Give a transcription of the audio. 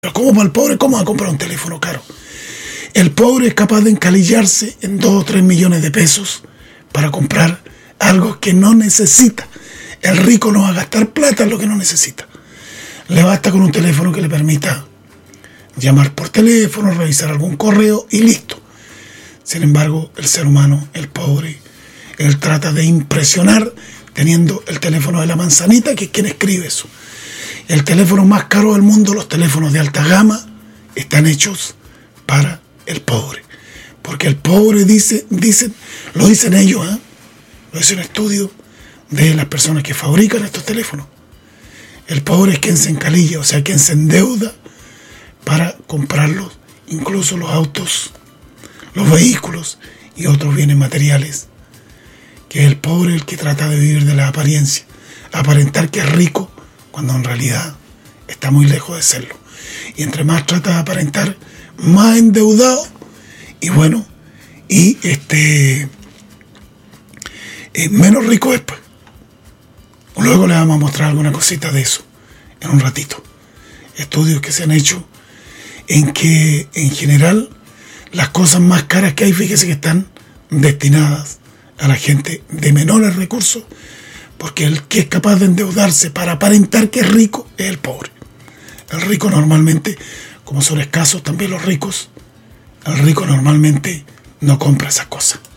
Pero ¿cómo para el pobre? ¿Cómo va a comprar un teléfono caro? El pobre es capaz de encalillarse en 2 o 3 millones de pesos para comprar algo que no necesita. El rico no va a gastar plata en lo que no necesita. Le basta con un teléfono que le permita llamar por teléfono, revisar algún correo y listo. Sin embargo, el ser humano, el pobre, él trata de impresionar teniendo el teléfono de la manzanita, que es quien escribe eso. El teléfono más caro del mundo, los teléfonos de alta gama, están hechos para el pobre. Porque el pobre lo dicen ellos, lo dice un estudio de las personas que fabrican estos teléfonos. El pobre es quien se encalilla, o sea, quien se endeuda para comprarlos, incluso los autos, los vehículos y otros bienes materiales. Que es el pobre el que trata de vivir de la apariencia, aparentar que es rico cuando en realidad está muy lejos de serlo. Y entre más trata de aparentar, más endeudado y bueno, y menos rico es, pues. Luego le vamos a mostrar alguna cosita de eso en un ratito. Estudios que se han hecho en que en general las cosas más caras que hay, fíjese que están destinadas a la gente de menores recursos, porque el que es capaz de endeudarse para aparentar que es rico es el pobre. El rico normalmente, como son escasos también los ricos, el rico normalmente no compra esas cosas.